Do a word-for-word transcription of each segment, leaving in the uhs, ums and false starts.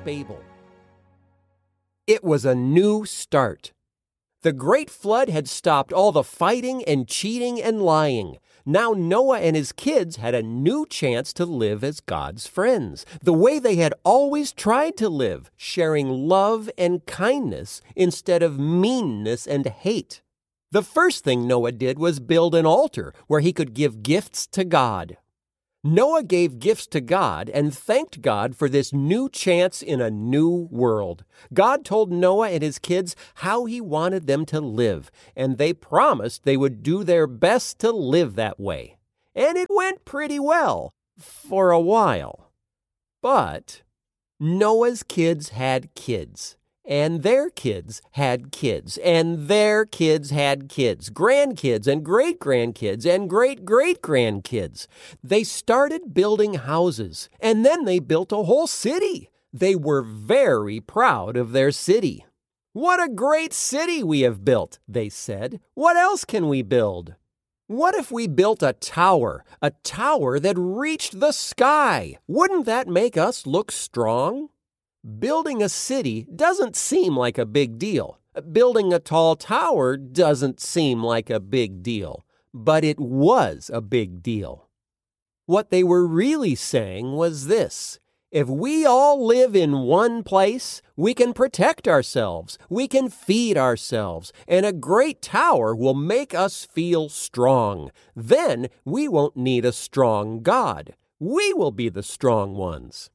fable. It was a new start. The great flood had stopped all the fighting and cheating and lying. Now Noah and his kids had a new chance to live as God's friends, the way they had always tried to live, sharing love and kindness instead of meanness and hate. The first thing Noah did was build an altar where he could give gifts to God. Noah gave gifts to God and thanked God for this new chance in a new world. God told Noah and his kids how he wanted them to live, and they promised they would do their best to live that way. And it went pretty well, for a while. But Noah's kids had kids. And their kids had kids, and their kids had kids, grandkids and great-grandkids and great-great-grandkids. They started building houses, and then they built a whole city. They were very proud of their city. "What a great city we have built," they said. "What else can we build? What if we built a tower, a tower that reached the sky? Wouldn't that make us look strong?" Building a city doesn't seem like a big deal. Building a tall tower doesn't seem like a big deal. But it was a big deal. What they were really saying was this: if we all live in one place, we can protect ourselves, we can feed ourselves, and a great tower will make us feel strong. Then we won't need a strong God. We will be the strong ones.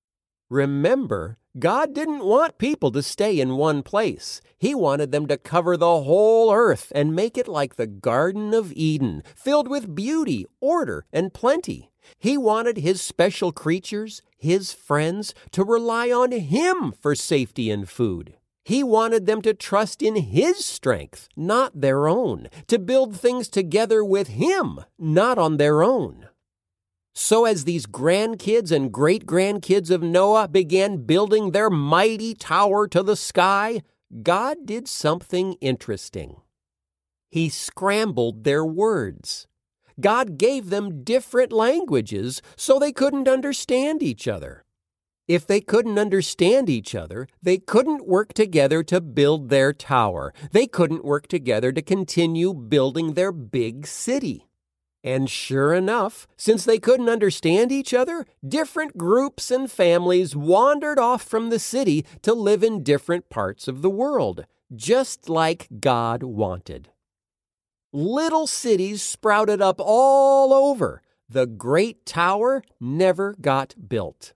Remember, God didn't want people to stay in one place. He wanted them to cover the whole earth and make it like the Garden of Eden, filled with beauty, order, and plenty. He wanted his special creatures, his friends, to rely on him for safety and food. He wanted them to trust in his strength, not their own, to build things together with him, not on their own. So as these grandkids and great-grandkids of Noah began building their mighty tower to the sky, God did something interesting. He scrambled their words. God gave them different languages so they couldn't understand each other. If they couldn't understand each other, they couldn't work together to build their tower. They couldn't work together to continue building their big city. And sure enough, since they couldn't understand each other, different groups and families wandered off from the city to live in different parts of the world, just like God wanted. Little cities sprouted up all over. The great tower never got built.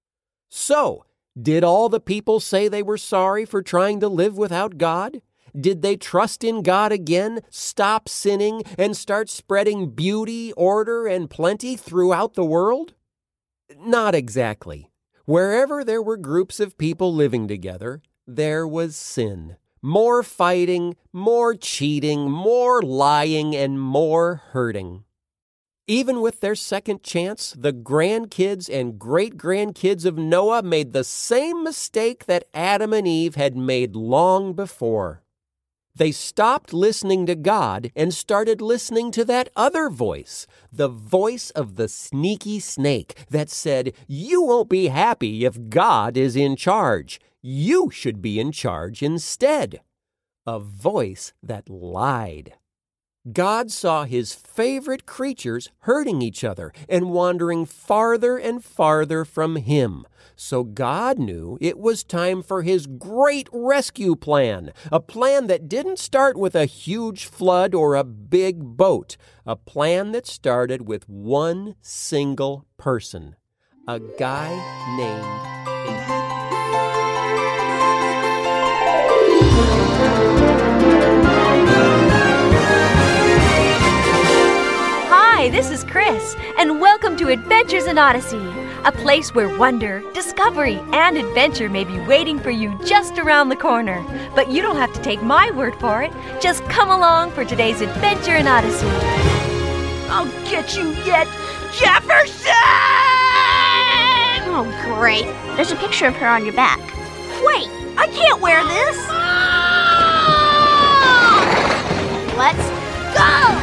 So, did all the people say they were sorry for trying to live without God? Did they trust in God again, stop sinning, and start spreading beauty, order, and plenty throughout the world? Not exactly. Wherever there were groups of people living together, there was sin. More fighting, more cheating, more lying, and more hurting. Even with their second chance, the grandkids and great-grandkids of Noah made the same mistake that Adam and Eve had made long before. They stopped listening to God and started listening to that other voice, the voice of the sneaky snake that said, "You won't be happy if God is in charge. You should be in charge instead." A voice that lied. God saw his favorite creatures hurting each other and wandering farther and farther from him. So God knew it was time for his great rescue plan, a plan that didn't start with a huge flood or a big boat, a plan that started with one single person, a guy named Abel. Hi, this is Chris, and welcome to Adventures in Odyssey, a place where wonder, discovery, and adventure may be waiting for you just around the corner. But you don't have to take my word for it. Just come along for today's Adventure in Odyssey. I'll get you yet, Jefferson! Oh, great. There's a picture of her on your back. Wait, I can't wear this! Let's go!